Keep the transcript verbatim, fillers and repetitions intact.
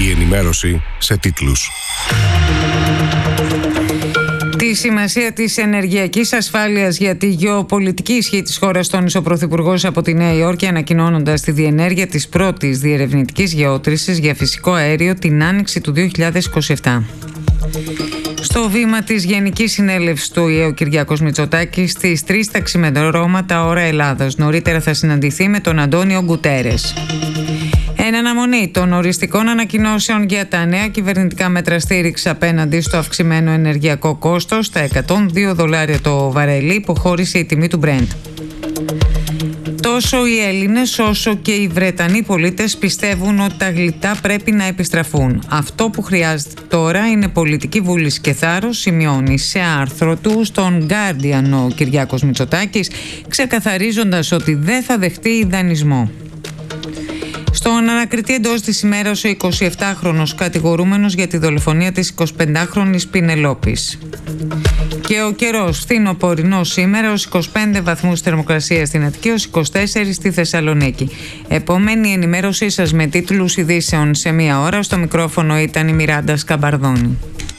Η ενημέρωση σε τίτλους. Τη σημασία της ενεργειακής ασφάλειας για τη γεωπολιτική ισχύ της χώρας τόνισε ο Πρωθυπουργός από τη Νέα Υόρκη, ανακοινώνοντας τη διενέργεια της πρώτης διερευνητικής γεώτρησης για φυσικό αέριο την άνοιξη του δύο χιλιάδες είκοσι επτά. Στο βήμα της Γενικής Συνέλευσης του Ο Ε Ε, ο Κυριάκος Μητσοτάκης στις τρεις τα ξημερώματα ώρα Ελλάδος. Νωρίτερα θα συναντηθεί με τον Αντώνιο Γκουτέρες. Εν αναμονή των οριστικών ανακοινώσεων για τα νέα κυβερνητικά μέτρα στήριξη απέναντι στο αυξημένο ενεργειακό κόστος, τα εκατόν δύο δολάρια το βαρέλι, υποχώρησε η τιμή του Brent. Τόσο οι Έλληνες όσο και οι Βρετανοί πολίτες πιστεύουν ότι τα γλυπτά πρέπει να επιστραφούν. Αυτό που χρειάζεται τώρα είναι πολιτική βούληση και θάρρος, σημειώνει σε άρθρο του στον Guardian ο Κυριάκος Μητσοτάκης, ξεκαθαρίζοντας ότι δεν θα δεχτεί δανεισμό. Στον ανακριτή εντός της ημέρας ο εικοσιεπτάχρονος κατηγορούμενος για τη δολοφονία της εικοσιπεντάχρονης Πινελόπης. Και ο καιρός φθινοπορεινός σήμερα, ως είκοσι πέντε βαθμούς θερμοκρασία στην Αττική, ως είκοσι τέσσερα στη Θεσσαλονίκη. Επόμενη ενημέρωσή σας με τίτλους ειδήσεων σε μία ώρα. Στο μικρόφωνο ήταν η Μιράντα Σκαμπαρδόνη.